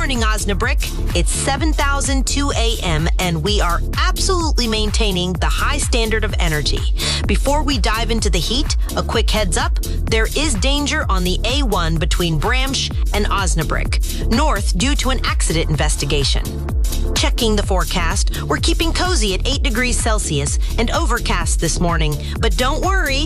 morning, Osnabrick. It's 7,002 a.m., and we are absolutely maintaining the high standard of energy. Before we dive into the heat, a quick heads up, there is danger on the A1 between Bramsch and Osnabrick, north due to an accident investigation. Checking the forecast, we're keeping cozy at 8 degrees Celsius and overcast this morning. But don't worry,